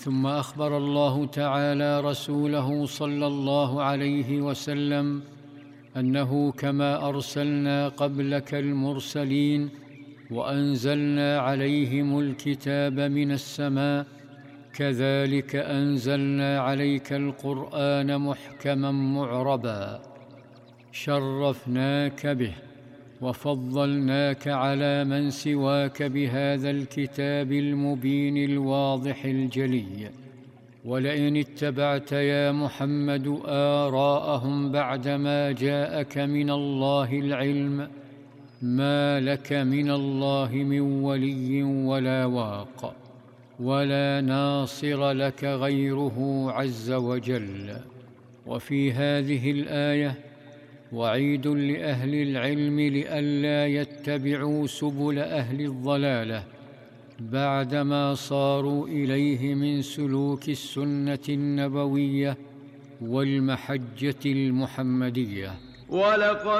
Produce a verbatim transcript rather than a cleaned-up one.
ثم أخبر الله تعالى رسوله صلى الله عليه وسلم أنه كما أرسلنا قبلك المرسلين وأنزلنا عليهم الكتاب من السماء كذلك أنزلنا عليك القرآن محكما معربا شرفناك به وفضلناك على من سواك بهذا الكتاب المبين الواضح الجلي. ولئن اتبعت يا محمد آراءهم بعدما جاءك من الله العلم ما لك من الله من ولي ولا واق ولا ناصر لك غيره عز وجل. وفي هذه الآية وعيد لأهل العلم لئلا يتبعوا سبل أهل الضلالة بعدما صاروا إليه من سلوك السنة النبوية والمحجة المحمدية. ولقد